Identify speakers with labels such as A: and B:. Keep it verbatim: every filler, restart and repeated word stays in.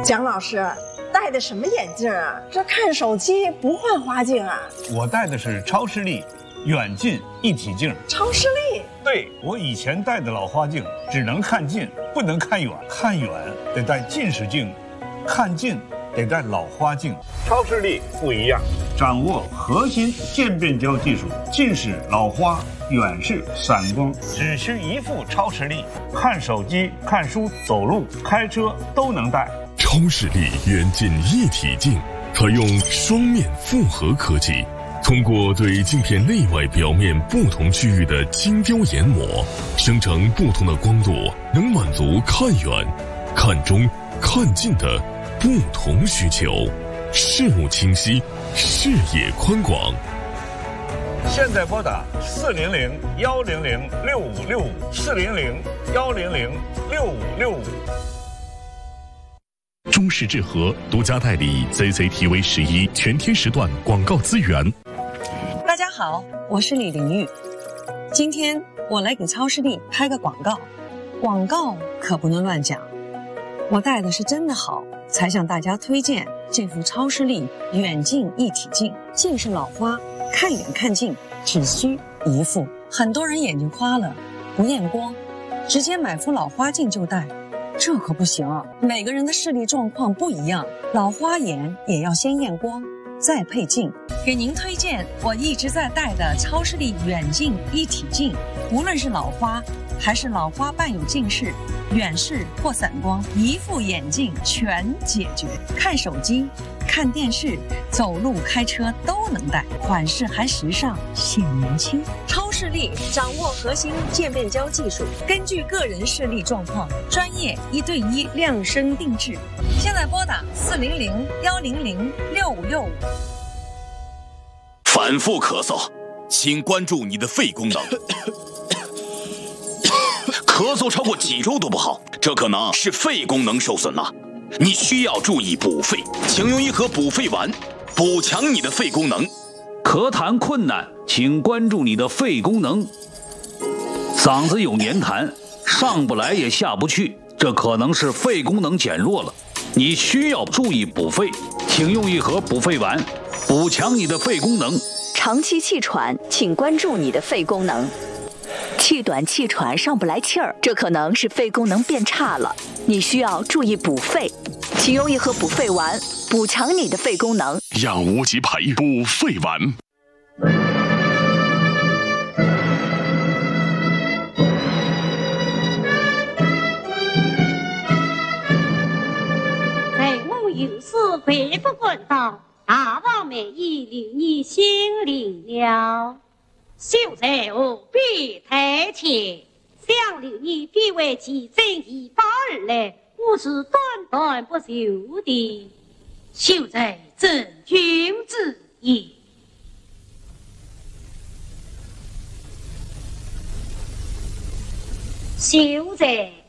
A: 蒋老师戴的什么眼镜啊？这看手机不换花镜啊？
B: 我戴的是超视力远近一体镜。
A: 超视力？
B: 对，我以前戴的老花镜只能看近，不能看远，看远得戴近视镜，看近得戴老花镜。超视力不一样，掌握核心渐变焦技术，近视、老花、远视、散光，只需一副超视力，看手机、看书、走路、开车都能戴。
C: 超视力远近一体镜采用双面复合科技，通过对镜片内外表面不同区域的精雕研磨，生成不同的光度，能满足看远、看中、看近的不同需求，视物清晰，视野宽广。
B: 现在拨打四零零幺零零六五六五四零零幺零零六五六五。
C: 中视智和独家代理 C C T V 十一全天时段广告资源。
D: 大家好，我是李玲玉，今天我来给超视力拍个广告，广告可不能乱讲。我戴的是真的好，才向大家推荐这副超视力远近一体镜，近视老花，看远看近只需一副。很多人眼睛花了，不验光，直接买副老花镜就戴，这可不行啊！每个人的视力状况不一样，老花眼也要先验光，再配镜。给您推荐我一直在戴的超视力远近一体镜，无论是老花还是老花伴有近视、远视或散光，一副眼镜全解决。看手机、看电视、走路、开车都能戴，款式还时尚，显年轻。超视力掌握核心渐变焦技术，根据个人视力状况，专业一对一量身定制。现在拨打四零零幺零零六五六五。
E: 反复咳嗽，请关注你的肺功能。咳嗽超过几周都不好，这可能是肺功能受损了。你需要注意补肺，请用一盒补肺丸，补强你的肺功能。
F: 咳痰困难，请关注你的肺功能。嗓子有黏痰，上不来也下不去，这可能是肺功能减弱了。你需要注意补肺，请用一盒补肺丸，补强你的肺功能。
G: 长期气喘，请关注你的肺功能。气短气喘上不来气儿，这可能是肺功能变差了，你需要注意补肺，请用一盒补肺丸，补强你的肺功能。
C: 养无极培补肺丸。
H: 在我有事回不管道，大王美意令你心领了。秀才何必太前，想留你必为其正一把而来，我是断断不休的。秀才正君子也。秀才